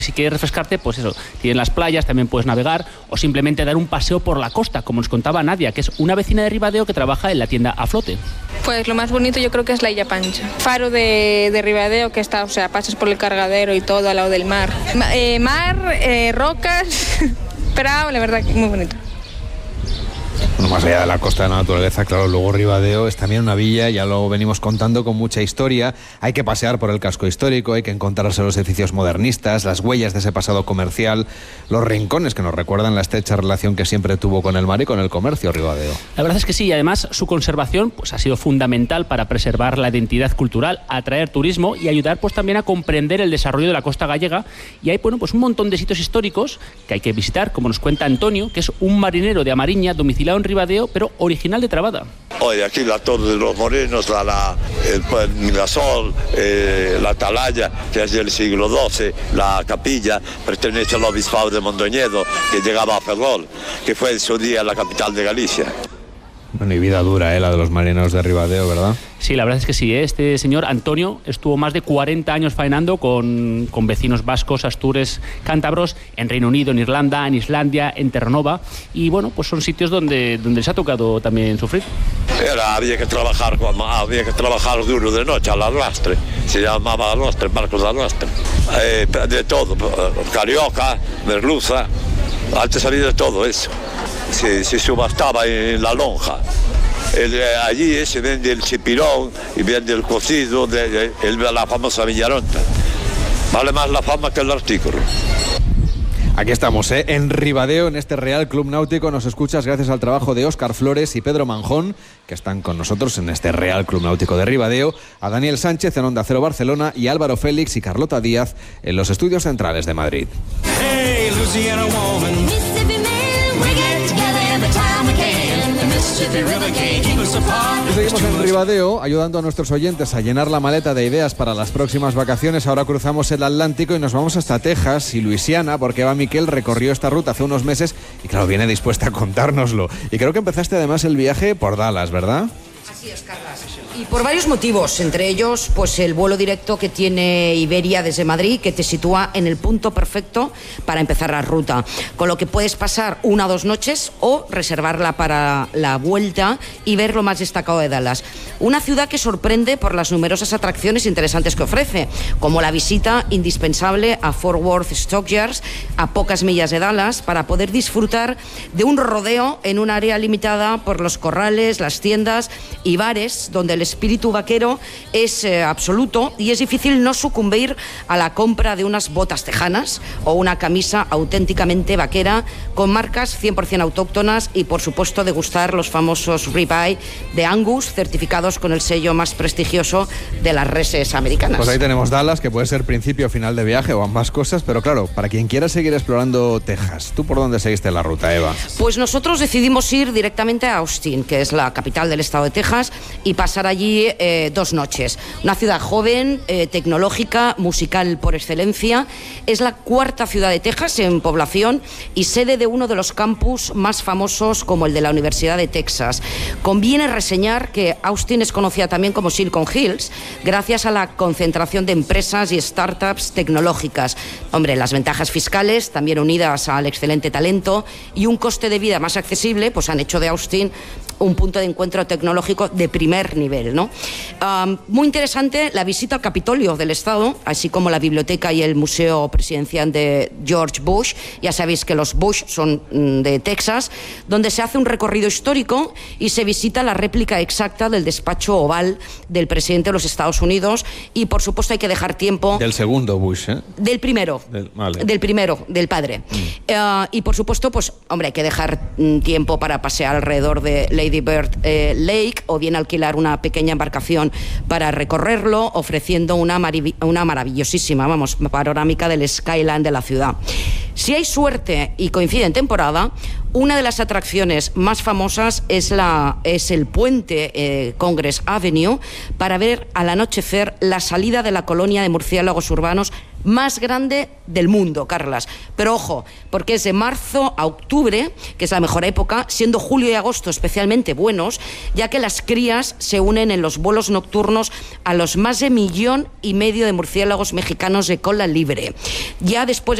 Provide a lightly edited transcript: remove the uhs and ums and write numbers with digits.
Si quieres refrescarte, pues eso, tienen las playas, también puedes navegar o simplemente dar un paseo por la costa, como nos contaba Nadia, que es una vecina de Ribadeo que trabaja en la tienda A Flote. Pues lo más bonito yo creo que es la Illa Pancha. Faro de Ribadeo, que está, o sea, pasas por el cargadero y todo al lado del mar. Rocas, pero la verdad que muy bonito. Bueno, más allá de la costa de la naturaleza, claro, luego Ribadeo es también una villa, ya lo venimos contando, con mucha historia. Hay que pasear por el casco histórico, hay que encontrarse los edificios modernistas, las huellas de ese pasado comercial, los rincones que nos recuerdan la estrecha relación que siempre tuvo con el mar y con el comercio Ribadeo. La verdad es que sí, y además su conservación pues ha sido fundamental para preservar la identidad cultural, atraer turismo y ayudar pues también a comprender el desarrollo de la costa gallega. Y hay pues un montón de sitios históricos que hay que visitar, como nos cuenta Antonio, que es un marinero de Amariña, domiciliado en Ribadeo, pero original de Trabada. Hoy aquí la Torre de los Morenos, el Mirasol, la Atalaya, que es del siglo XII, la capilla pertenece al obispado de Mondoñedo, que llegaba a Ferrol, que fue en su día la capital de Galicia. Bueno, y vida dura, la de los marineros de Ribadeo, ¿verdad? Sí, la verdad es que sí. Este señor Antonio estuvo más de 40 años faenando con vecinos vascos, astures, cántabros, en Reino Unido, en Irlanda, en Islandia, en Terranova. Y bueno, pues son sitios donde les ha tocado también sufrir. Había que trabajar duro de noche, al arrastre. Se llamaba arrastre, barcos de arrastre. De todo, carioca, merluza. Antes había de todo eso. Se subastaba en la lonja. Allí se vende el chipirón y vende el cocido, la famosa Villaronta. Vale más la fama que el artículo. Aquí estamos, en Ribadeo, en este Real Club Náutico. Nos escuchas gracias al trabajo de Óscar Flores y Pedro Manjón, que están con nosotros en este Real Club Náutico de Ribadeo, a Daniel Sánchez en Onda Cero Barcelona y Álvaro Félix y Carlota Díaz en los estudios centrales de Madrid. Hey, Louisiana woman. Y seguimos en Ribadeo, ayudando a nuestros oyentes a llenar la maleta de ideas para las próximas vacaciones. Ahora cruzamos el Atlántico y nos vamos hasta Texas y Luisiana, porque Eva Miquel recorrió esta ruta hace unos meses y claro, viene dispuesta a contárnoslo. Y creo que empezaste además el viaje por Dallas, ¿verdad? Así es, Carlas. Y por varios motivos, entre ellos pues el vuelo directo que tiene Iberia desde Madrid, que te sitúa en el punto perfecto para empezar la ruta, con lo que puedes pasar 1 o 2 noches o reservarla para la vuelta y ver lo más destacado de Dallas. Una ciudad que sorprende por las numerosas atracciones interesantes que ofrece, como la visita indispensable a Fort Worth Stockyards, a pocas millas de Dallas, para poder disfrutar de un rodeo en un área limitada por los corrales, las tiendas y bares, donde el espíritu vaquero es absoluto y es difícil no sucumbir a la compra de unas botas tejanas o una camisa auténticamente vaquera con marcas 100% autóctonas y, por supuesto, degustar los famosos ribeye de Angus, certificados con el sello más prestigioso de las reses americanas. Pues ahí tenemos Dallas, que puede ser principio o final de viaje o ambas cosas, pero claro, para quien quiera seguir explorando Texas, ¿tú por dónde seguiste la ruta, Eva? Pues nosotros decidimos ir directamente a Austin, que es la capital del estado de Texas, y pasar allí 2 noches. Una ciudad joven, tecnológica, musical por excelencia. Es la 4ª ciudad de Texas en población y sede de uno de los campus más famosos como el de la Universidad de Texas. Conviene reseñar que Austin es conocida también como Silicon Hills gracias a la concentración de empresas y startups tecnológicas. Hombre, las ventajas fiscales, también unidas al excelente talento y un coste de vida más accesible, pues han hecho de Austin un punto de encuentro tecnológico de primer nivel, ¿no? Muy interesante la visita al Capitolio del Estado, así como la biblioteca y el Museo Presidencial de George Bush. Ya sabéis que los Bush son de Texas, donde se hace un recorrido histórico y se visita la réplica exacta del despacho oval del presidente de los Estados Unidos y, por supuesto, hay que dejar tiempo... Del segundo Bush, ¿eh? Del primero, vale. Del primero, del padre. Y, por supuesto, pues, hombre, hay que dejar tiempo para pasear alrededor de Lady Bird Lake o bien alquilar una pequeña embarcación para recorrerlo, ofreciendo una maravillosísima, panorámica del skyline de la ciudad. Si hay suerte y coincide en temporada, una de las atracciones más famosas es el puente Congress Avenue, para ver al anochecer la salida de la colonia de murciélagos urbanos más grande del mundo, Carlas. Pero ojo, porque es de marzo a octubre, que es la mejor época, siendo julio y agosto especialmente buenos, ya que las crías se unen en los vuelos nocturnos a los más de 1,5 millones de murciélagos mexicanos de cola libre. Ya después